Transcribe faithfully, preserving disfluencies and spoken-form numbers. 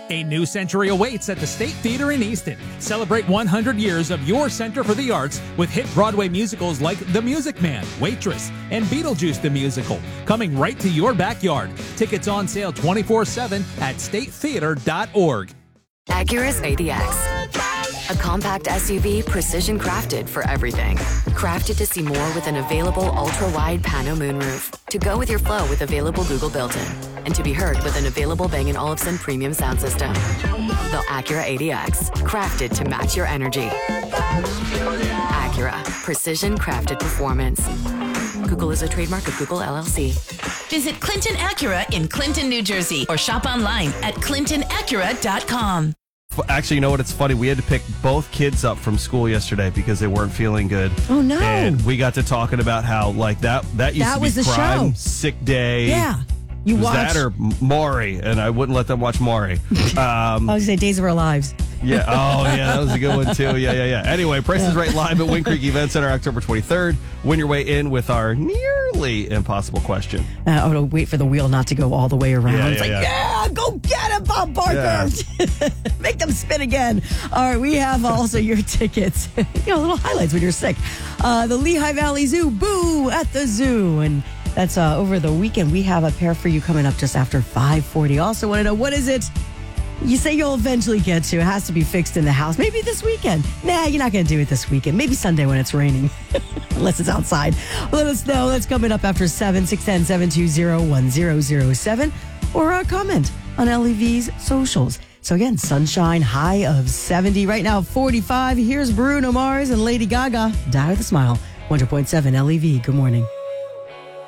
A new century awaits at the State Theater in Easton. Celebrate one hundred years of your Center for the Arts with hit Broadway musicals like The Music Man, Waitress, and Beetlejuice the Musical, coming right to your backyard. Tickets on sale twenty-four seven at state theater dot org. Acura's A D X. A compact S U V precision crafted for everything. Crafted to see more with an available ultra-wide pano moonroof. To go with your flow with available Google built-in. And to be heard with an available Bang and Olufsen premium sound system. The Acura A D X. Crafted to match your energy. Acura. Precision crafted performance. Google is a trademark of Google L L C. Visit Clinton Acura in Clinton, New Jersey, or shop online at clinton acura dot com. Actually, you know what? It's funny. We had to pick both kids up from school yesterday because they weren't feeling good. Oh, no. And we got to talking about how, like, that that used That to be was the prime, show. sick day. Yeah. You was watched. that or Maury, and I wouldn't let them watch Maury. Um, I was going to say Days of Our Lives. Yeah. Oh, yeah. That was a good one, too. Yeah, yeah, yeah. Anyway, Price is Right live at Wind Creek Event Center October twenty-third. Win your way in with our nearly impossible question. Uh, I would wait for the wheel not to go all the way around. Yeah, it's yeah, like, yeah. yeah, go get it, Bob Barker. Yeah. Make them spin again. All right, we have also your tickets. you know, little highlights when you're sick. Uh, the Lehigh Valley Zoo, Boo at the Zoo. And that's uh, over the weekend. We have a pair for you coming up just after five forty. Also want to know, what is it you say you'll eventually get to? It has to be fixed in the house. Maybe this weekend. Nah, you're not going to do it this weekend. Maybe Sunday when it's raining. Unless it's outside. Let us know. That's coming up after seven, six one zero, seven two zero, one zero zero seven. Or a comment on L E V's socials. So again, sunshine, high of seventy. Right now, forty-five. Here's Bruno Mars and Lady Gaga. Die with a Smile. one hundred point seven L E V. Good morning.